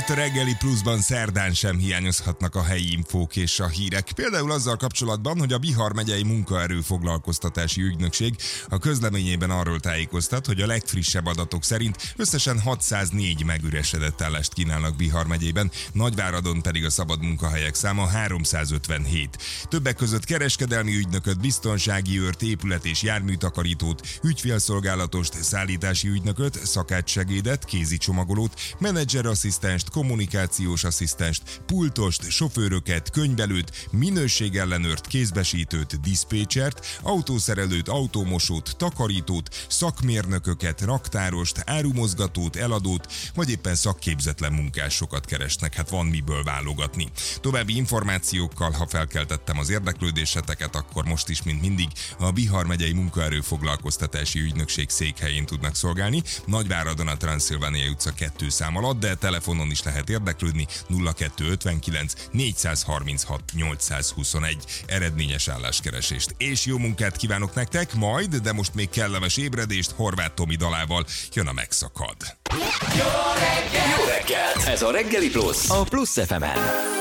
Itt a Reggeli Pluszban szerdán sem hiányozhatnak a helyi infók és a hírek. Például azzal kapcsolatban, hogy a Bihar megyei munkaerőfoglalkoztatási ügynökség a közleményében arról tájékoztat, hogy a legfrissebb adatok szerint összesen 604 megüresedett állást kínálnak Bihar megyében, Nagyváradon pedig a szabad munkahelyek száma 357. Többek között kereskedelmi ügynököt, biztonsági őrt, épület- és járműtakarítót, ügyfélszolgálatost, szállítási ügynököt, szakácssegédet, kézicsomagolót, menedzserasszisztenst, kommunikációs asszisztenst, pultost, sofőröket, könyvelőt, minőségellenőrt, kézbesítőt, diszpécsert, autószerelőt, autómosót, takarítót, szakmérnököket, raktárost, árumozgatót, eladót, vagy éppen szakképzetlen munkásokat keresnek. Hát van miből válogatni. További információkkal, ha felkeltettem az érdeklődéseteket, akkor most is, mint mindig, a Bihar megyei munkaerőfoglalkoztatási ügynökség székhelyén tudnak szolgálni, Nagyváradon a Transzilvánia utca 2 szám alatt, de telefonon is lehet érdeklődni 0259 436 821. Eredményes álláskeresést. És jó munkát kívánok nektek, majd, de most még kellemes ébredést Horváth Tomi dalával jön a Megszakad. Jó reggelt! Ez a Reggeli Plusz, a Plusz FM-en.